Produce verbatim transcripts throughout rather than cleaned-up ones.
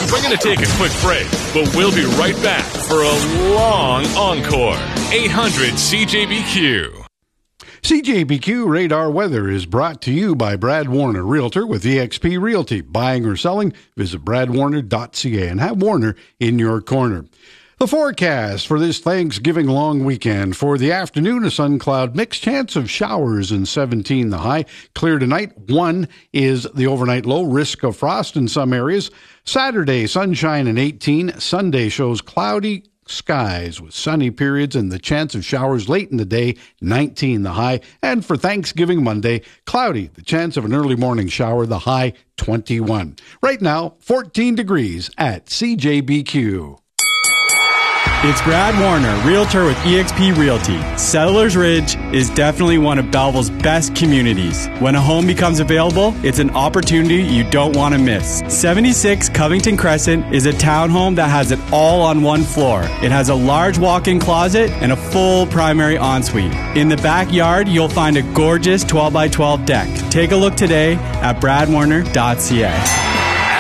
We're going to take a quick break, but we'll be right back for a long encore. eight hundred C J B Q. C J B Q Radar Weather is brought to you by Brad Warner, Realtor with E X P Realty. Buying or selling, visit brad warner dot c a and have Warner in your corner. The forecast for this Thanksgiving long weekend. For the afternoon, a sun-cloud mix, chance of showers and seventeen the high. Clear tonight, one is the overnight low, risk of frost in some areas. Saturday, sunshine and eighteen. Sunday shows cloudy skies with sunny periods and the chance of showers late in the day, nineteen the high. And for Thanksgiving Monday, cloudy, the chance of an early morning shower, the high twenty-one. Right now, fourteen degrees at C J B Q. It's Brad Warner, Realtor with E X P Realty. Settlers Ridge is definitely one of Belleville's best communities. When a home becomes available, it's an opportunity you don't want to miss. seventy-six Covington Crescent is a townhome that has it all on one floor. It has a large walk-in closet and a full primary ensuite. In the backyard, you'll find a gorgeous twelve by twelve deck. Take a look today at brad warner dot c a.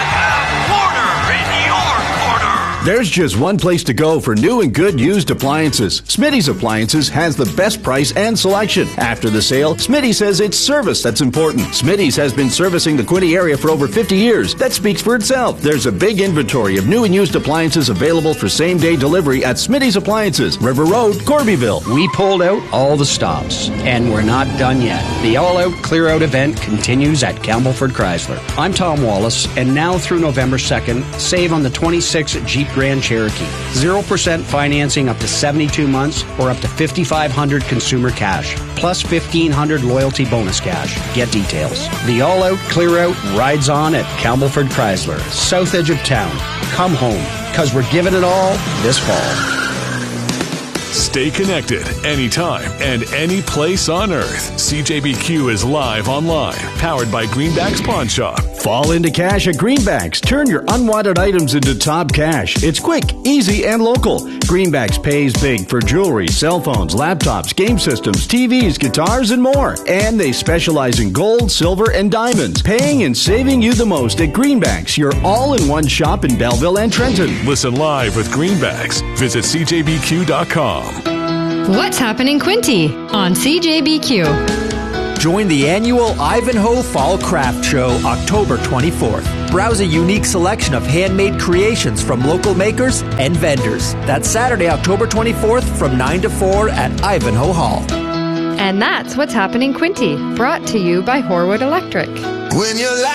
There's just one place to go for new and good used appliances. Smitty's Appliances has the best price and selection. After the sale, Smitty says it's service that's important. Smitty's has been servicing the Quinte area for over fifty years. That speaks for itself. There's a big inventory of new and used appliances available for same-day delivery at Smitty's Appliances, River Road, Corbyville. We pulled out all the stops, and we're not done yet. The all-out clear-out event continues at Campbellford Chrysler. I'm Tom Wallace, and now through November second, save on the twenty-six Jeep Grand Cherokee. zero percent financing up to seventy-two months or up to fifty-five hundred dollars consumer cash, plus fifteen hundred dollars loyalty bonus cash. Get details. The all-out, clear-out rides on at Campbellford Chrysler, south edge of town. Come home, because we're giving it all this fall. Stay connected anytime and any place on earth. C J B Q is live online, powered by Greenbacks Pawn Shop. Fall into cash at Greenbacks. Turn your unwanted items into top cash. It's quick, easy, and local. Greenbacks pays big for jewelry, cell phones, laptops, game systems, T Vs, guitars, and more. And they specialize in gold, silver, and diamonds. Paying and saving you the most at Greenbacks, your all-in-one shop in Belleville and Trenton. Listen live with Greenbacks. Visit c j b q dot com. What's happening, Quinte on C J B Q? Join the annual Ivanhoe Fall Craft Show October twenty-fourth. Browse a unique selection of handmade creations from local makers and vendors. That's Saturday, October twenty-fourth from nine to four at Ivanhoe Hall. And that's What's Happening, Quinte, brought to you by Horwood Electric. When you